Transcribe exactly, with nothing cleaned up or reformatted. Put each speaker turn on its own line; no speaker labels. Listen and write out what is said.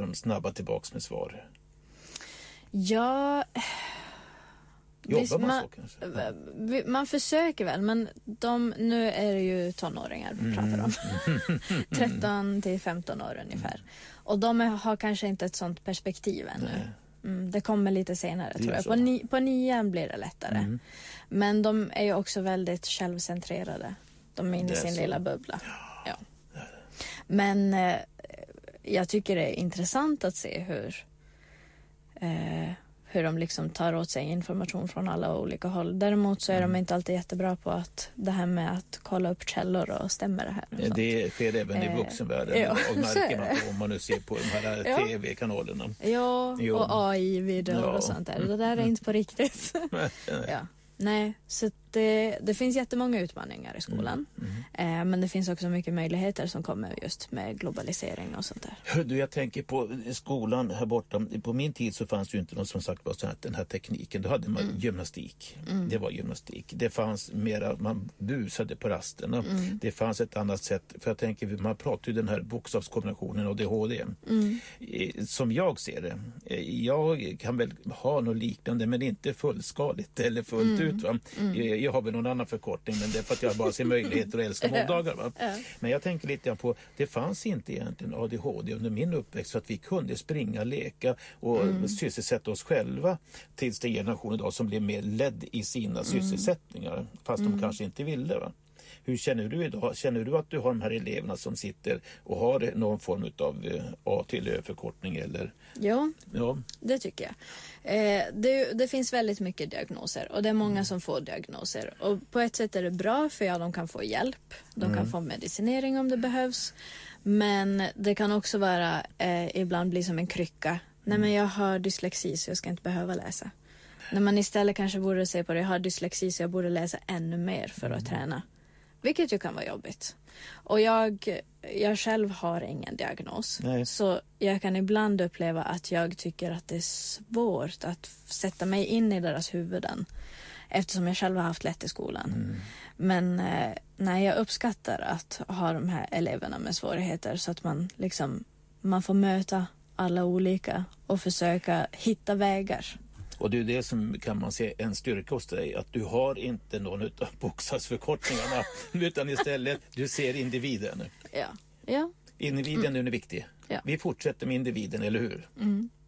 de snabba tillbaks med svar?
Ja...
Jobbar
Visst,
man,
man
så kanske?
Ja. Man försöker väl, men de, nu är det ju tonåringar vi pratar om. Mm. tretton till femton år ungefär. Mm. Och de har kanske inte ett sånt perspektiv ännu. Mm, det kommer lite senare tror jag. På, ni, på nian blir det lättare. Mm. Men de är ju också väldigt självcentrerade. De är inne i sin så. lilla bubbla. Ja. Ja. Men eh, jag tycker det är intressant att se hur... Eh, hur de liksom tar åt sig information från alla olika håll. Däremot så är mm. de inte alltid jättebra på att det här med att kolla upp källor och stämmer det här.
Ja, det sker även i vuxenvärlden. Eh, ja, och märker man på, om man nu ser på de här ja. tv-kanalerna.
Ja, jo. Och A I-videor ja. och sånt där. Det där är inte på riktigt. ja. Nej, så det, det finns jättemånga utmaningar i skolan. Mm, mm. Eh, men det finns också mycket möjligheter som kommer just med globalisering och sånt där.
Hör du, jag tänker på skolan här borta. På min tid så fanns ju inte någon som sagt var så här, den här tekniken. Då hade man mm. gymnastik. Mm. Det var gymnastik. Det fanns mera, man busade på rasterna. Mm. Det fanns ett annat sätt. För jag tänker, man pratar ju den här bokstavskombinationen A D H D. Mm. Som jag ser det. Jag kan väl ha något liknande men inte fullskaligt eller fullt ut. Va? Mm. Jag har väl någon annan förkortning men det är för att jag bara ser möjligheter att älska måndagar. Va? Ja. Men jag tänker lite på, det fanns inte egentligen A D H D under min uppväxt så att vi kunde springa, leka och mm. sysselsätta oss själva tills det generation idag som blev mer ledd i sina mm. sysselsättningar fast mm. de kanske inte ville. Va? Hur känner du idag? Känner du att du har de här eleverna som sitter och har någon form av A till Ö-förkortning? Eller?
Ja, ja, det tycker jag. Eh, det, det finns väldigt mycket diagnoser och det är många mm. som får diagnoser. Och på ett sätt är det bra för ja, de kan få hjälp. De mm. kan få medicinering om det behövs. Men det kan också vara, eh, ibland bli som en krycka. Mm. Nej men jag har dyslexi så jag ska inte behöva läsa. När man istället kanske borde se på det, jag har dyslexi så jag borde läsa ännu mer för att mm. träna. Vilket ju kan vara jobbigt. Och jag, jag själv har ingen diagnos. Nej. Så jag kan ibland uppleva att jag tycker att det är svårt att sätta mig in i deras huvuden. Eftersom jag själv har haft lätt i skolan. Mm. Men eh, nej, jag uppskattar att ha de här eleverna med svårigheter. Så att man, liksom, man får möta alla olika och försöka hitta vägar.
Och det är det som kan man se en styrka hos dig, att du har inte någon av bokstavsförkortningarna utan istället du ser individen.
Ja. Ja.
Individen mm. är viktig.
Ja.
Vi fortsätter med individen, eller hur?
Mm.